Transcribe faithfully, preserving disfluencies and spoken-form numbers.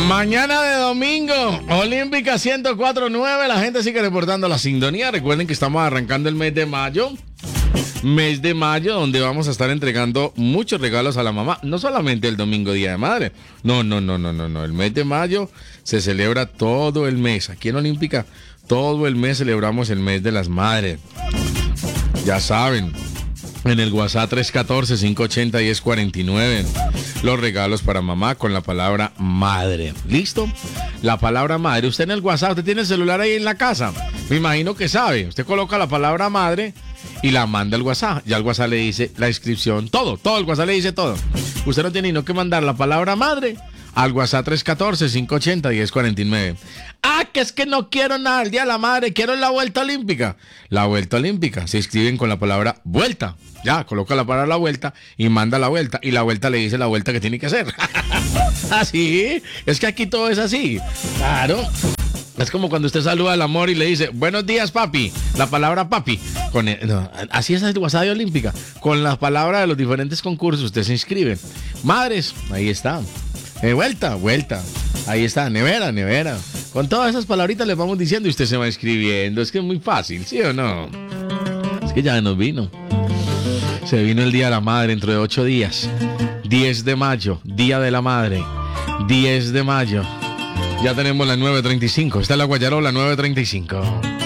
Mañana de domingo, Olímpica ciento cuatro punto nueve, la gente sigue reportando la sintonía. Recuerden que estamos arrancando el mes de mayo. Mes de mayo donde vamos a estar entregando muchos regalos a la mamá. No solamente el domingo Día de Madre. No, no, no, no, no, no. El mes de mayo se celebra todo el mes. Aquí en Olímpica, todo el mes celebramos el mes de las madres. Ya saben, en el WhatsApp tres uno cuatro, cinco ocho cero, uno cero cuatro nueve. Los regalos para mamá con la palabra madre. ¿Listo? La palabra madre. Usted en el WhatsApp, usted tiene el celular ahí en la casa. Me imagino que sabe. Usted coloca la palabra madre y la manda al WhatsApp. Ya el WhatsApp le dice la inscripción, todo, todo, el WhatsApp le dice todo. Usted no tiene sino que mandar la palabra madre al WhatsApp tres uno cuatro, cinco ocho cero, uno cero cuatro nueve. Ah, que es que no quiero nada el Día de la Madre, quiero la vuelta olímpica. La vuelta olímpica, se inscriben con la palabra vuelta. Ya, coloca la palabra vuelta y manda la vuelta. Y la vuelta le dice la vuelta que tiene que hacer. Así, es que aquí todo es así. Claro. Es como cuando usted saluda al amor y le dice, buenos días, papi. La palabra papi. Con el, no, así es el WhatsApp de Olímpica. Con las palabras de los diferentes concursos, usted se inscribe. Madres, ahí está. Eh, vuelta, vuelta. Ahí está, nevera, nevera. Con todas esas palabritas le vamos diciendo y usted se va escribiendo. Es que es muy fácil, ¿sí o no? Es que ya nos vino. Se vino el Día de la Madre dentro de ocho días. diez de mayo, Día de la Madre. diez de mayo. Ya tenemos las nueve treinta y cinco. Está la Guayarola, nueve treinta y cinco.